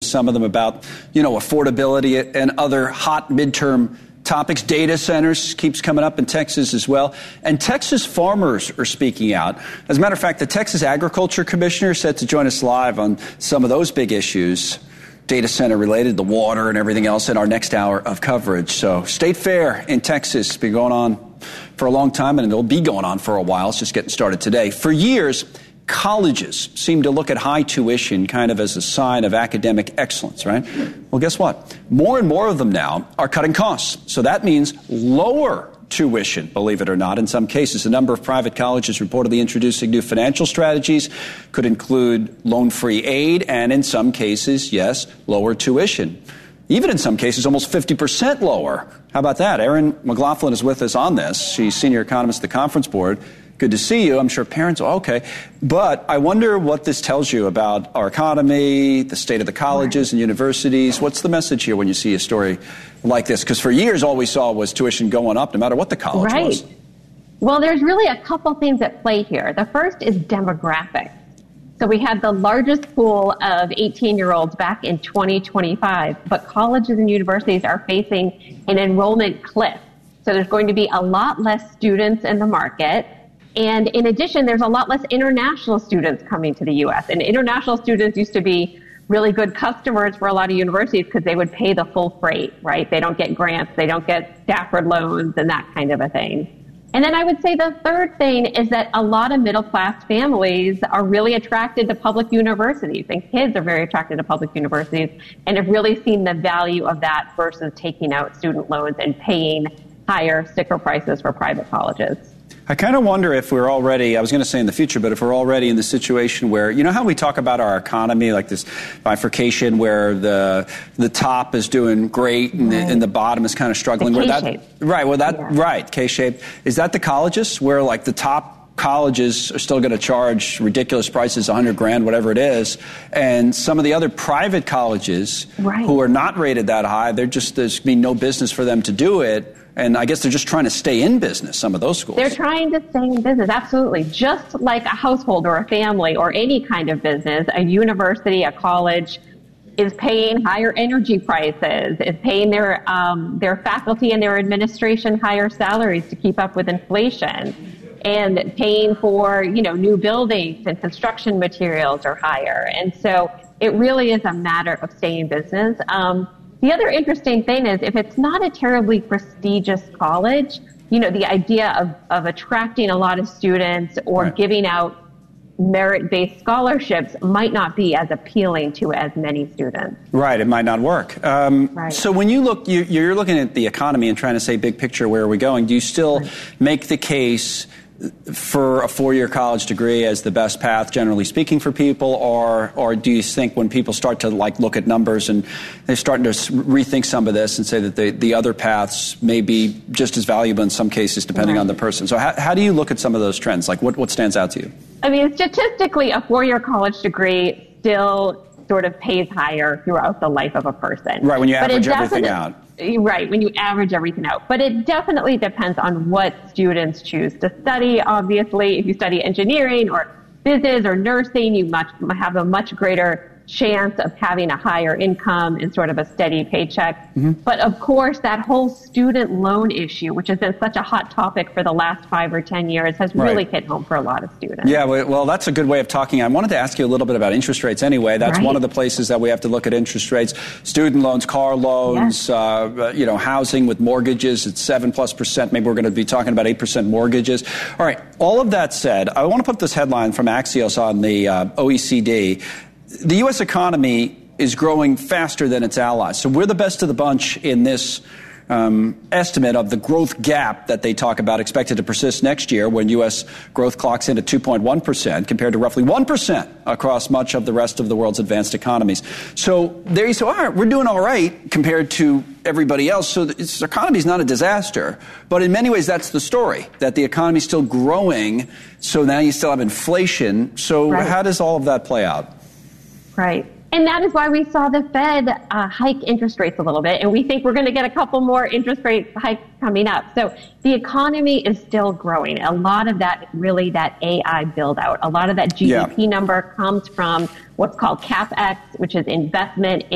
some of them about, affordability and other hot midterm topics. Data centers keeps coming up in Texas as well. And Texas farmers are speaking out. As a matter of fact, the Texas Agriculture Commissioner is set to join us live on some of those big issues, data center related, the water and everything else, in our next hour of coverage. So State Fair in Texas has been going on for a long time, and it'll be going on for a while. It's just getting started today. For years, colleges seem to look at high tuition kind of as a sign of academic excellence, right? Well, guess what? More and more of them now are cutting costs. So that means lower tuition, believe it or not. In some cases, a number of private colleges reportedly introducing new financial strategies, could include loan-free aid, and in some cases, yes, lower tuition. Even in some cases, almost 50% lower. How about that? Erin McLaughlin is with us on this. She's senior economist at the Conference Board. Good to see you. I'm sure parents are okay. But I wonder what this tells you about our economy, the state of the colleges and universities. What's the message here when you see a story like this? Because for years, all we saw was tuition going up no matter what the college was. Well, there's really a couple things at play here. The first is demographics. So we had the largest pool of 18-year-olds back in 2025, but colleges and universities are facing an enrollment cliff. So there's going to be a lot less students in the market. And in addition, there's a lot less international students coming to the U.S. And international students used to be really good customers for a lot of universities because they would pay the full freight, right? They don't get grants, they don't get Stafford loans and that kind of a thing. And then I would say the third thing is that a lot of middle-class families are really attracted to public universities, and kids are very attracted to public universities and have really seen the value of that versus taking out student loans and paying higher sticker prices for private colleges. I kind of wonder if we're already, I was going to say in the future, but if we're already in the situation where, you know how we talk about our economy, like this bifurcation where the top is doing great and the bottom is kind of struggling. K-shaped. Right, K-shaped. Is that the colleges where like the top colleges are still going to charge ridiculous prices, $100,000, whatever it is, and some of the other private colleges who are not rated that high, there's going to be no business for them to do it. And I guess they're just trying to stay in business, some of those schools. They're trying to stay in business, absolutely. Just like a household or a family or any kind of business, a university, a college is paying higher energy prices, is paying their faculty and their administration higher salaries to keep up with inflation, and paying for, new buildings and construction materials are higher. And so it really is a matter of staying in business. The other interesting thing is if it's not a terribly prestigious college, the idea of attracting a lot of students or giving out merit-based scholarships might not be as appealing to as many students. Right, it might not work. So when you look, you're looking at the economy and trying to say big picture, where are we going? Do you still make the case for a four-year college degree as the best path, generally speaking, for people, or do you think when people start to look at numbers and they're starting to rethink some of this and say that the other paths may be just as valuable in some cases, depending on the person? So how do you look at some of those trends? Like what stands out to you? I mean, statistically, a four-year college degree still sort of pays higher throughout the life of a person. Right, when you average everything out. Right, when you average everything out. But it definitely depends on what students choose to study. Obviously, if you study engineering or business or nursing, you have a much greater chance of having a higher income and sort of a steady paycheck. But of course, that whole student loan issue, which has been such a hot topic for the last 5 or 10 years, has really hit home for a lot of students. Yeah, well, that's a good way of talking. I wanted to ask you a little bit about interest rates anyway. That's one of the places that we have to look at interest rates. Student loans, car loans, housing with mortgages, it's 7+%. Maybe we're going to be talking about 8% mortgages. All right, all of that said, I want to put this headline from Axios on the OECD. The U.S. economy is growing faster than its allies. So we're the best of the bunch in this estimate of the growth gap that they talk about expected to persist next year when U.S. growth clocks in at 2.1% compared to roughly 1% across much of the rest of the world's advanced economies. So there you say, all right, we're doing all right compared to everybody else. So the economy is not a disaster. But in many ways, that's the story, that the economy is still growing. So now you still have inflation. So how does all of that play out? Right. And that is why we saw the Fed hike interest rates a little bit. And we think we're going to get a couple more interest rate hikes coming up. So the economy is still growing. A lot of that, really that AI build out. A lot of that GDP number comes from what's called CapEx, which is investment